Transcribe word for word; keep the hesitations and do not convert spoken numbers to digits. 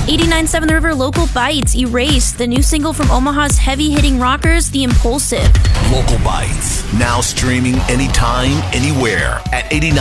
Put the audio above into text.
eighty-nine point seven The River Local Bites, Erase, the new single from Omaha's heavy-hitting rockers, The Impulsive. Local Bites, now streaming anytime, anywhere at eighty-nine.